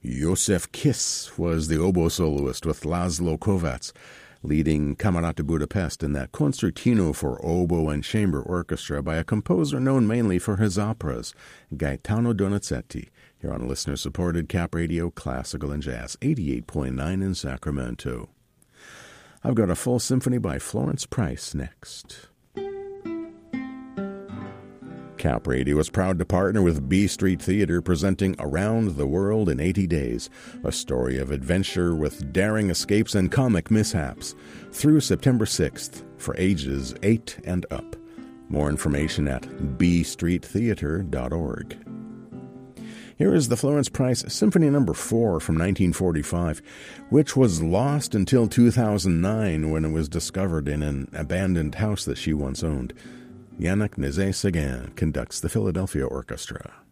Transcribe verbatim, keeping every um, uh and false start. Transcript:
Josef Kiss was the oboe soloist with Laszlo Kovacs, leading Camerata Budapest in that concertino for oboe and chamber orchestra by a composer known mainly for his operas, Gaetano Donizetti, here on listener-supported Cap Radio Classical and Jazz, eighty-eight point nine in Sacramento. I've got a full symphony by Florence Price next. Cap Radio is proud to partner with B Street Theater, presenting Around the World in eighty days, a story of adventure with daring escapes and comic mishaps, through September sixth, for ages eight and up. More information at b street theater dot org. Here is the Florence Price Symphony Number four from nineteen forty-five, which was lost until two thousand nine when it was discovered in an abandoned house that she once owned. Yannick Nézet-Séguin conducts the Philadelphia Orchestra.